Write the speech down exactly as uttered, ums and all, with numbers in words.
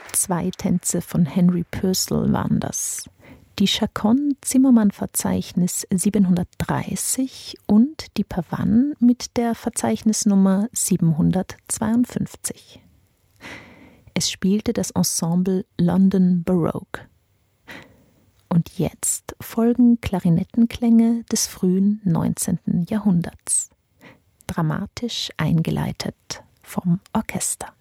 Zwei Tänze von Henry Purcell waren das. Die Chaconne-Zimmermann-Verzeichnis siebenhundertdreißig und die Pavanne mit der Verzeichnisnummer siebenhundertzweiundfünfzig. Es spielte das Ensemble London Baroque. Und jetzt folgen Klarinettenklänge des frühen neunzehnten Jahrhunderts, dramatisch eingeleitet vom Orchester.